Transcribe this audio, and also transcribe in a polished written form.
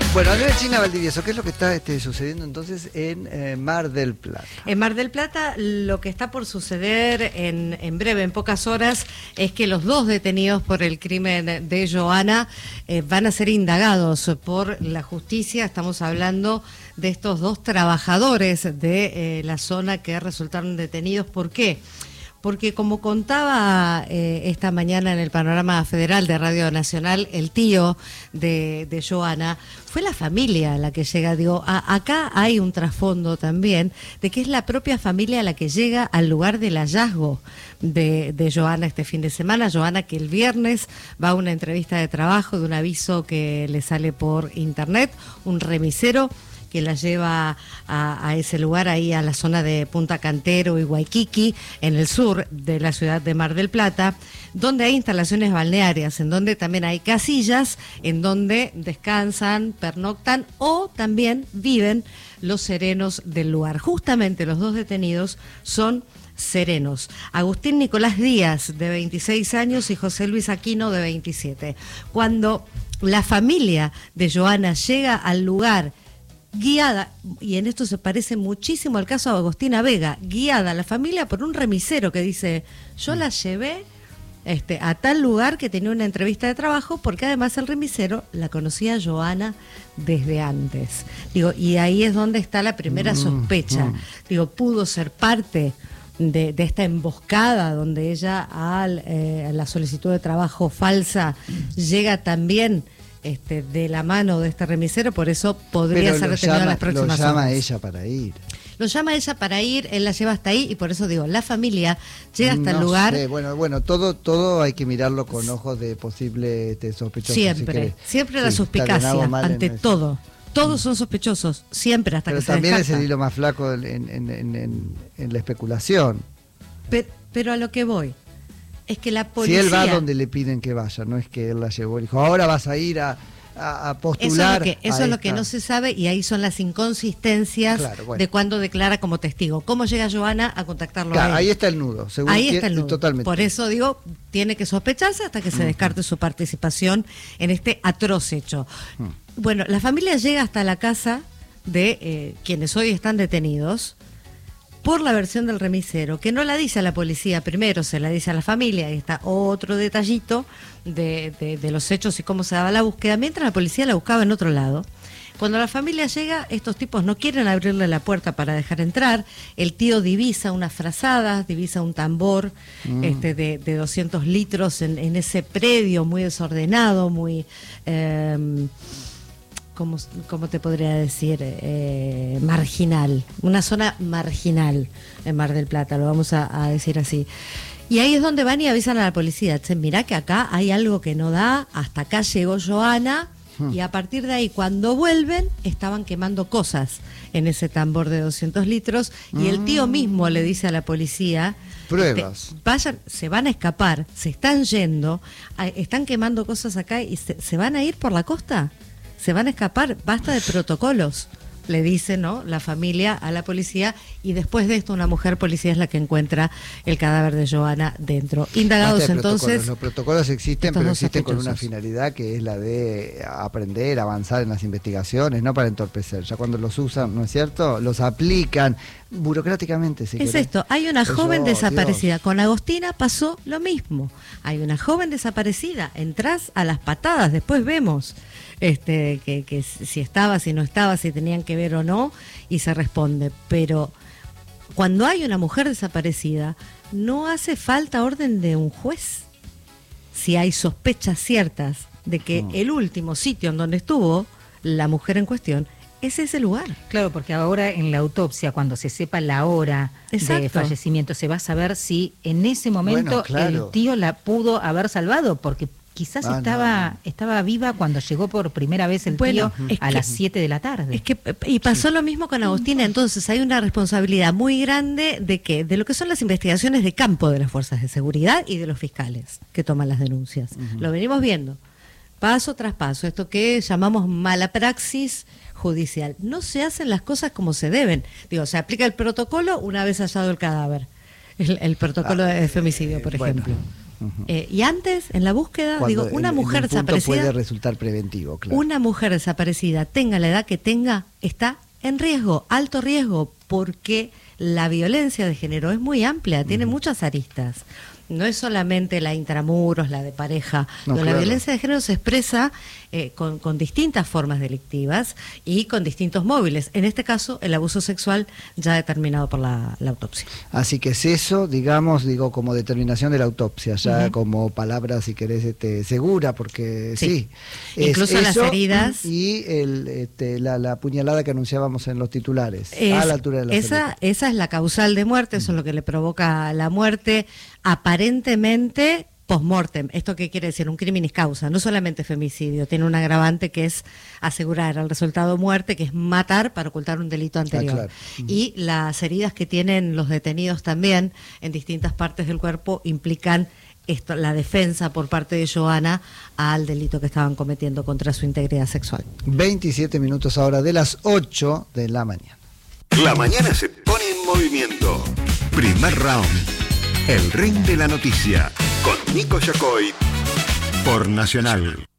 Bueno, Andrea China Valdivieso, ¿qué es lo que está sucediendo entonces en Mar del Plata? En Mar del Plata lo que está por suceder en breve, en pocas horas, es que los dos detenidos por el crimen de Joana van a ser indagados por la justicia. Estamos hablando de estos dos trabajadores de la zona que resultaron detenidos. ¿Por qué? Porque como contaba esta mañana en el Panorama Federal de Radio Nacional, el tío de Joana, fue la familia la que llega. Digo, acá hay un trasfondo también de que es la propia familia la que llega al lugar del hallazgo de Joana este fin de semana. Joana, que el viernes va a una entrevista de trabajo de un aviso que le sale por internet, un remisero que la lleva a ese lugar, ahí a la zona de Punta Cantero y Waikiki, en el sur de la ciudad de Mar del Plata, donde hay instalaciones balnearias, en donde también hay casillas, en donde descansan, pernoctan o también viven los serenos del lugar. Justamente los dos detenidos son serenos: Agustín Nicolás Díaz, de 26 años, y José Luis Aquino, de 27. Cuando la familia de Joana llega al lugar, guiada, y en esto se parece muchísimo al caso de Agostina Vega, guiada la familia por un remisero que dice: yo la llevé a tal lugar que tenía una entrevista de trabajo, porque además el remisero la conocía a Joana desde antes. Digo, y ahí es donde está la primera sospecha. Digo, pudo ser parte de esta emboscada donde ella a la solicitud de trabajo falsa llega también de la mano de este remisero. Por eso podría ser detenido en las próximas horas. Lo llama ella para ir. Lo llama ella para ir, él la lleva hasta ahí, y por eso digo, la familia llega hasta el lugar. Bueno, todo hay que mirarlo con ojos de posible sospechoso. Siempre la suspicacia ante todo. Todos son sospechosos, siempre, hasta que se descarta. Pero también es el hilo más flaco en la especulación. Pero a lo que voy es que la policía... Si él va donde le piden que vaya, no es que él la llevó y dijo, ahora vas a ir a postular. Eso es lo que no se sabe, y ahí son las inconsistencias de cuando declara como testigo. ¿Cómo llega Joana a contactarlo a él? Ahí está el nudo, según ahí está el nudo. Totalmente. Por eso digo, tiene que sospecharse hasta que se descarte su participación en este atroz hecho. Bueno, la familia llega hasta la casa de quienes hoy están detenidos, por la versión del remisero, que no la dice a la policía primero, se la dice a la familia. Ahí está otro detallito de los hechos y cómo se daba la búsqueda, mientras la policía la buscaba en otro lado. Cuando la familia llega, estos tipos no quieren abrirle la puerta para dejar entrar. El tío divisa unas frazadas, divisa un tambor de 200 litros en ese predio muy desordenado, muy... ¿Cómo te podría decir? Marginal, una zona marginal en Mar del Plata, lo vamos a decir así. Y ahí es donde van y avisan a la policía: mirá que acá hay algo que no da, hasta acá llegó Joana. Y a partir de ahí, cuando vuelven, estaban quemando cosas en ese tambor de 200 litros, y el tío mismo le dice a la policía: pruebas. Vayan, se van a escapar, se están yendo, están quemando cosas acá y se van a ir por la costa. Se van a escapar, basta de protocolos, le dice, ¿no?, la familia a la policía. Y después de esto, una mujer policía es la que encuentra el cadáver de Joana dentro. Indagados entonces. Los protocolos existen, pero existen con una finalidad, que es la de aprender, avanzar en las investigaciones, no para entorpecer. Ya cuando los usan, ¿no es cierto?, los aplican burocráticamente. Esto, hay una joven desaparecida. Dios. Con Agostina pasó lo mismo. Hay una joven desaparecida, entrás a las patadas, después vemos que si estaba, si no estaba, si tenían que ver o no, y se responde. Pero cuando hay una mujer desaparecida, no hace falta orden de un juez. Si hay sospechas ciertas de que el último sitio en donde estuvo la mujer en cuestión es ese lugar. Claro, porque ahora en la autopsia, cuando se sepa la hora de fallecimiento, se va a saber si en ese momento el tío la pudo haber salvado, porque quizás estaba viva cuando llegó por primera vez el tío a las 7 de la tarde. Y pasó lo mismo con Agostina. Entonces hay una responsabilidad muy grande de lo que son las investigaciones de campo de las fuerzas de seguridad y de los fiscales que toman las denuncias. Lo venimos viendo paso tras paso, esto que llamamos mala praxis judicial. No se hacen las cosas como se deben. Digo, se aplica el protocolo una vez hallado el cadáver, el protocolo de femicidio, por ejemplo. Y antes, en la búsqueda, cuando una mujer desaparecida puede resultar preventivo, claro. Una mujer desaparecida, tenga la edad que tenga, está en riesgo, alto riesgo, porque la violencia de género es muy amplia, tiene muchas aristas. No es solamente la intramuros, la de pareja. La violencia de género se expresa con distintas formas delictivas y con distintos móviles. En este caso, el abuso sexual ya determinado por la autopsia. Así que es eso, digamos, como determinación de la autopsia, ya como palabra, si querés, segura, porque sí. Incluso las heridas. Y la puñalada que anunciábamos en los titulares, a la altura de la esa es la causal de muerte, eso es lo que le provoca la muerte, aparentemente post-mortem. ¿Esto qué quiere decir? Un criminis causa, no solamente femicidio, tiene un agravante que es asegurar el resultado muerte, que es matar para ocultar un delito anterior. Claro. Y las heridas que tienen los detenidos también en distintas partes del cuerpo implican la defensa por parte de Johanna al delito que estaban cometiendo contra su integridad sexual. 27 minutos ahora de las 8 de la mañana. La mañana se pone en movimiento. Primer round. El ring de la noticia. Con Nico Yacoy. Por Nacional.